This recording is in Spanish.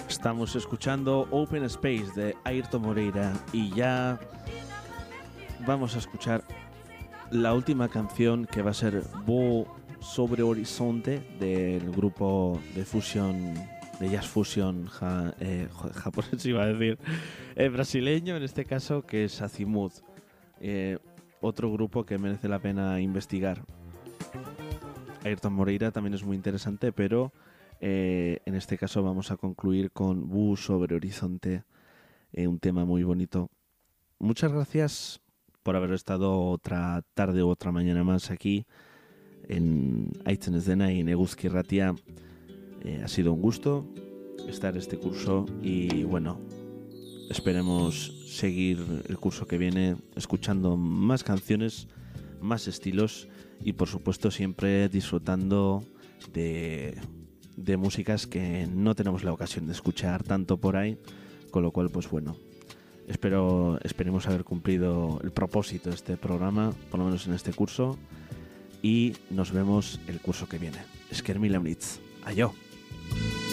Estamos escuchando Open Space de Ayrton Moreira y ya vamos a escuchar la última canción, que va a ser Voo sobre Horizonte, del grupo de fusión, de jazz fusion japonés, iba a decir, brasileño en este caso, que es Azimuth, otro grupo que merece la pena investigar. Ayrton Moreira también es muy interesante, pero en este caso vamos a concluir con Voo sobre Horizonte, un tema muy bonito. Muchas gracias por haber estado otra tarde u otra mañana más aquí en Aitzen Dena y en Eguzki Ratia. Ha sido un gusto estar este curso y bueno, esperemos seguir el curso que viene escuchando más canciones, más estilos y por supuesto siempre disfrutando de músicas que no tenemos la ocasión de escuchar tanto por ahí, con lo cual pues bueno, esperemos haber cumplido el propósito de este programa, por lo menos en este curso, y nos vemos el curso que viene. Eskermila Blitz. Ayo.